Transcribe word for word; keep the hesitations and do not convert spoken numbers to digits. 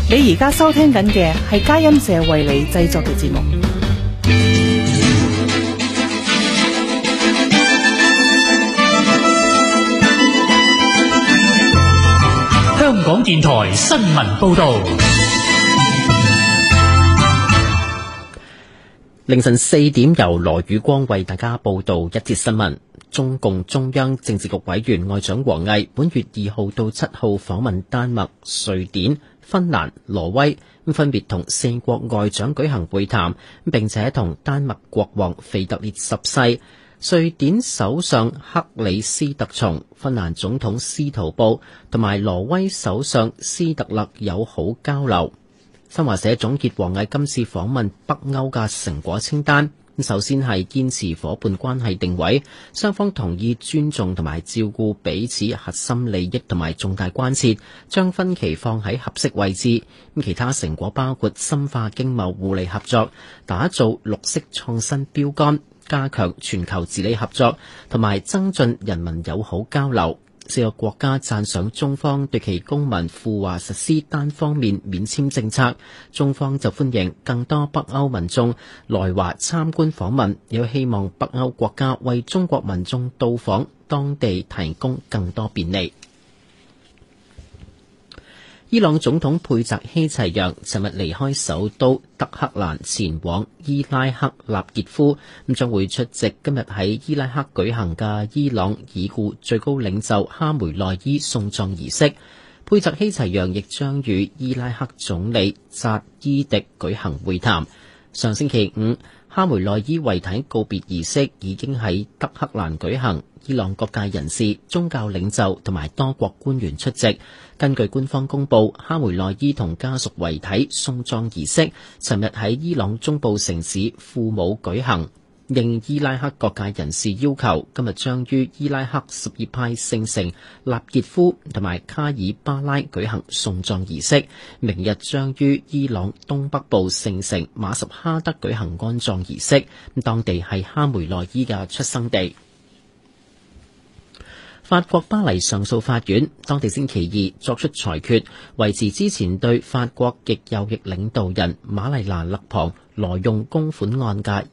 你而家收聽緊嘅係佳音社為你製作嘅節目。 香港電台新聞報道。 凌晨四點，由羅宇光為大家報道一節新聞。中共中央政治局委員外長王毅本月二號到七號訪問丹麥、瑞典、芬蘭、挪威，分別同四國外長舉行會談，並且同丹麥國王腓特烈十世、瑞典首相克里斯特松、芬蘭總統斯圖布同埋挪威首相斯特勒友好交流。新華社總結王毅今次訪問北歐嘅成果清單，首先係堅持夥伴關係定位，雙方同意尊重同埋照顧彼此核心利益同埋重大關切，將分歧放喺合適位置。其他成果包括深化經貿互利合作，打造綠色創新標杆，加強全球治理合作，同埋增進人民友好交流。四個國家讚賞中方對其公民赴華實施單方面免簽政策，中方就歡迎更多北歐民眾來華參觀訪問，又希望北歐國家為中國民眾到訪當地提供更多便利。伊朗總統佩澤希齊揚尋日離開首都德黑蘭前往伊拉克納傑夫，咁將會出席今日喺伊拉克舉行嘅伊朗已故最高領袖哈梅內伊送葬儀式。佩澤希齊揚亦將與伊拉克總理扎伊迪舉行會談。上星期五，哈梅內伊遺體告別儀式已經喺德黑蘭舉行，伊朗各界人士、宗教領袖同埋多國官員出席。根據官方公佈，哈梅內伊同家屬遺體送葬儀式尋日喺伊朗中部城市庫姆舉行。應伊拉克各界人士要求，今日將於伊拉克什葉派聖城納傑夫同埋卡爾巴拉舉行送葬儀式，明日將於伊朗東北部聖城馬什哈德舉行安葬儀式，當地係哈梅內伊嘅出生地。法國巴黎上訴法院當地星期二作出裁決，維持之前對法國極右翼領導人瑪麗娜勒龐挪用公款案嘅